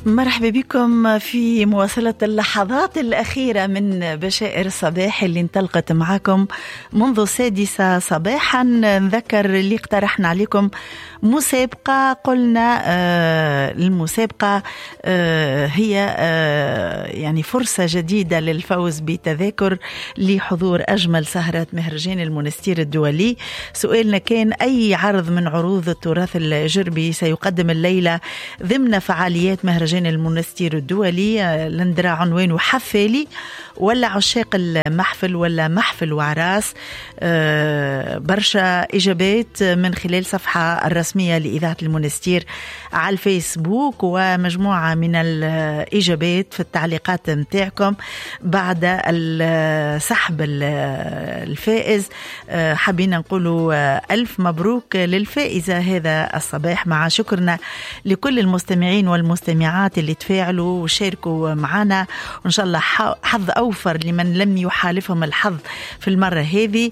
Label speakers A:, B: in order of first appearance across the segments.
A: مرحبا بكم في مواصلة اللحظات الأخيرة من بشائر الصباح اللي انطلقت معكم منذ 6 صباحا. نذكر اللي اقترحنا عليكم مسابقة. قلنا المسابقة هي يعني فرصة جديدة للفوز بتذاكر لحضور أجمل سهرة مهرجان المونستير الدولي. سؤالنا كان: أي عرض من عروض التراث الجربي سيقدم الليلة ضمن فعاليات مهرجان المونستير الدولي؟ لندرى عنوانه حفالي ولا عشاق المحفل ولا محفل وعراس؟ برشا إجابات من خلال صفحة الرسمية لإذاعة المونستير على الفيسبوك، ومجموعة من الإجابات في التعليقات متاعكم بعد سحب الفائز. حابين نقولوا ألف مبروك للفائزة هذا الصباح، مع شكرنا لكل المستمعين والمستمعات اللي تفاعلوا وشاركوا معنا، وإن شاء الله حظ أوفر لمن لم يحالفهم الحظ في المرة هذه.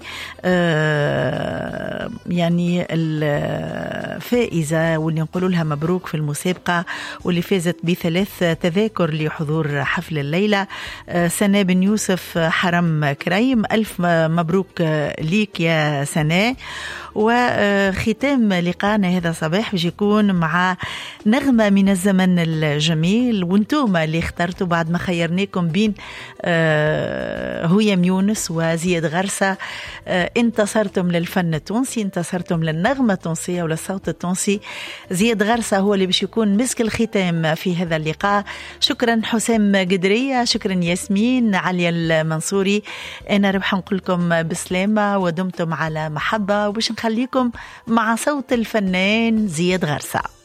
A: يعني الفائزة واللي نقولوا لها مبروك في المسابقة واللي فازت ب3 تذاكر لحضور حفل الليلة، سناء بن يوسف حرم كريم. ألف مبروك ليك يا سناء. وختام لقاءنا هذا الصباح باش يكون مع نغمة من الزمن الجميل، وانتم اللي اخترتوا بعد ما خيرناكم بين هيام يونس وزياد غرسة. انتصرتم للفن التونسي، انتصرتم للنغمة التونسية وللصوت التونسي. زياد غرسة هو اللي باش يكون مسك الختام في هذا اللقاء. شكرا حسام قدرية، شكرا ياسمين، عليا المنصوري. أنا ربح نقول لكم بسلامة ودمتم على محبة، وباش نخليكم مع صوت الفنان زياد غرسة.